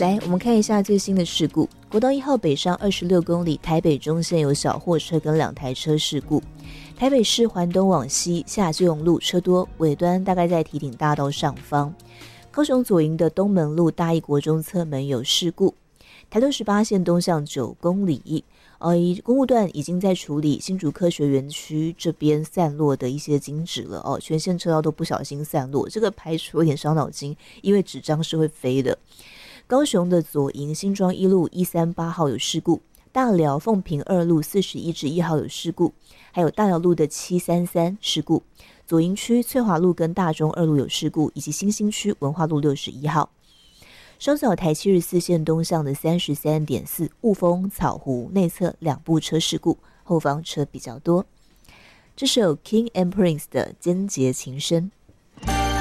来，我们看一下最新的事故。国道1号北上26公里，台北中线有小货车跟2台车事故。台北市环东往西下基隆路车多，尾端大概在堤顶大道上方。高雄左营的东门路大义国中侧门有事故。台东18线东向9公里，公务段已经在处理新竹科学园区这边散落的一些金纸了哦，全线车道都不小心散落，这个排除有点伤脑筋，因为纸张是会飞的。高雄的左营新庄一路138号有事故，大寮凤屏2路41至1号有事故，还有大寮路的733事故，左营区翠华路跟大中2路有事故，以及新兴区文化路61号。稍早台74线东向的33.4雾峰草湖内侧2部车事故，后方车比较多。这首 King and Prince 的《间谍情深》。